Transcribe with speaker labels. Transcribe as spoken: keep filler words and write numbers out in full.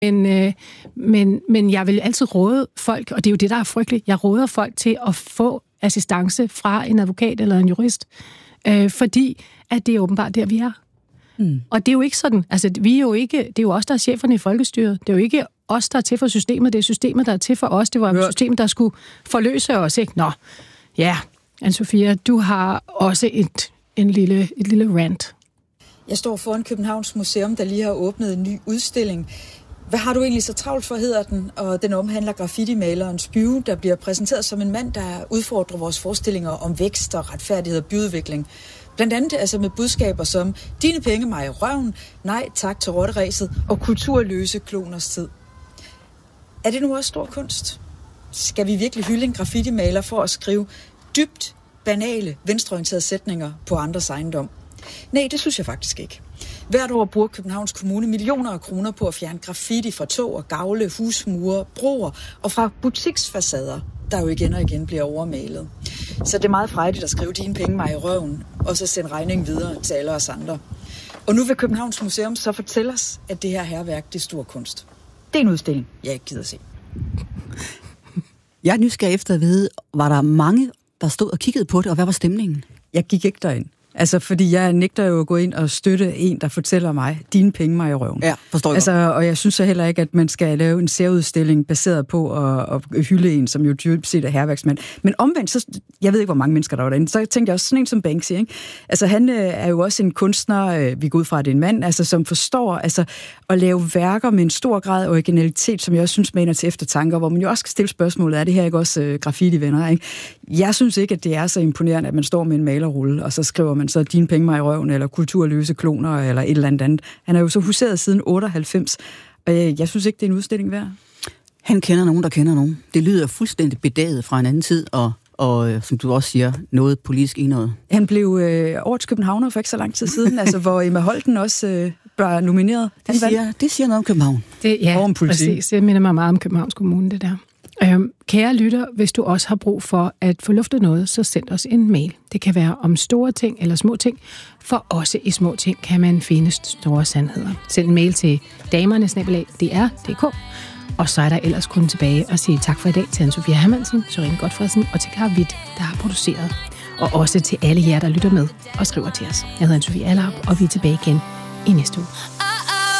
Speaker 1: Men, øh, men, men jeg vil altid råde folk, og det er jo det, der er frygteligt, jeg råder folk til at få assistance fra en advokat eller en jurist, øh, fordi at det er åbenbart der, vi er. Mm. Og det er jo ikke sådan, altså vi er jo ikke, det er jo os, der er cheferne i folkestyret, det er jo ikke os, der er til for systemet, det er systemet, der er til for os, det var ja. systemet, der skulle forløse os, ikke? Nå, ja, Anne-Sophia, du har også et, en lille, et lille rant.
Speaker 2: Jeg står foran Københavns Museum, der lige har åbnet en ny udstilling. Hvad har du egentlig så travlt for, hedder den, og den omhandler graffiti-maleren Spyve, der bliver præsenteret som en mand, der udfordrer vores forestillinger om vækst og retfærdighed og byudvikling. Blandt andet altså med budskaber som, dine penge mig i røven, nej tak til rotteræset og kulturløse kloners tid. Er det nu også stor kunst? Skal vi virkelig hylde en graffiti-maler for at skrive dybt banale, venstreorienterede sætninger på andres ejendom? Nej, det synes jeg faktisk ikke. Hvert år bruger Københavns Kommune millioner af kroner på at fjerne graffiti fra tog og gavle, husmure, broer og fra butiksfacader, der jo igen og igen bliver overmalet. Så det er meget frejdigt at skrive dine penge mig i røven, og så sende regningen videre til alle os andre. Og nu vil Københavns Museum så fortælle os, at det her hærværk, det er stor kunst. Det er en udstilling, jeg ikke gider se.
Speaker 3: Jeg er nysgerrig efter at vide, var der mange, der stod og kiggede på det, og hvad var stemningen?
Speaker 4: Jeg gik ikke derind. Altså, fordi jeg nægter jo at gå ind og støtte en, der fortæller mig, dine penge mig i røven.
Speaker 3: Ja, forstår jeg.
Speaker 4: Altså, og jeg synes så heller ikke, at man skal lave en særudstilling baseret på at, at hylde en, som jo dybest set er hærværksmand. Men omvendt, så, jeg ved ikke, hvor mange mennesker der var derinde, så tænkte jeg også sådan en som Banksy, ikke? Altså, han øh, er jo også en kunstner, øh, vi går ud fra, at det er en mand, altså, som forstår altså, at lave værker med en stor grad af originalitet, som jeg også synes maner til eftertanker, hvor man jo også skal stille spørgsmålet, er det her ikke også øh, graffiti-venner, ikke? Jeg synes ikke, at det er så imponerende, at man står med en malerrulle, og så skriver man så dine penge mig i røven, eller kulturløse kloner, eller et eller andet andet. Han er jo så huseret siden otteoghalvfems, og jeg, jeg synes ikke, det er en udstilling værd.
Speaker 3: Han kender nogen, der kender nogen. Det lyder fuldstændig bedaget fra en anden tid, og, og som du også siger, noget politisk i noget.
Speaker 4: Han blev øh, årets københavner for ikke så lang tid siden, altså hvor Emma Holten også øh, var nomineret.
Speaker 3: Det siger, det siger noget om København.
Speaker 1: Det, ja, om præcis. Det minder mig meget om Københavns Kommune, det der. Øhm, kære lytter, hvis du også har brug for at få luftet noget, så send os en mail. Det kan være om store ting eller små ting, for også i små ting kan man finde store sandheder. Send en mail til damerne snabel-a d r punktum d k, og så er der ellers kun tilbage at sige tak for i dag til Anne-Sophia Hermansen, Søren Godfredsen og til Clara Witt, der har produceret. Og også til alle jer, der lytter med og skriver til os. Jeg hedder Anne-Sophie Allerup, og vi er tilbage igen i næste uge.